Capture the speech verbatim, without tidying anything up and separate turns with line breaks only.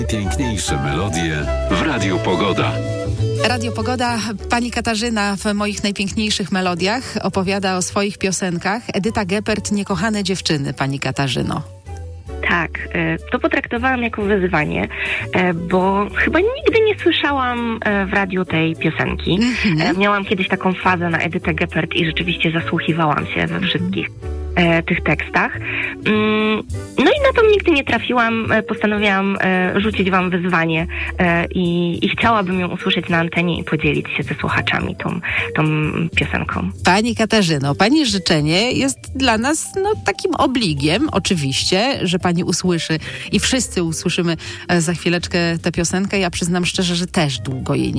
Piękniejsze melodie w Radiu Pogoda.
Radio Pogoda. Pani Katarzyna w moich najpiękniejszych melodiach opowiada o swoich piosenkach. Edyta Geppert, Niekochane dziewczyny, pani Katarzyno.
Tak, to potraktowałam jako wyzwanie, bo chyba nigdy nie słyszałam w radiu tej piosenki. Mm-hmm. Miałam kiedyś taką fazę na Edytę Geppert i rzeczywiście zasłuchiwałam się we wszystkich e, tych tekstach. Mm, no i na to nigdy nie trafiłam. Postanowiłam e, rzucić wam wyzwanie e, i, i chciałabym ją usłyszeć na antenie i podzielić się ze słuchaczami tą, tą piosenką.
Pani Katarzyno, pani życzenie jest dla nas no, takim obligiem, oczywiście, że pani usłyszy i wszyscy usłyszymy za chwileczkę tę piosenkę. Ja przyznam szczerze, że też długo jej nie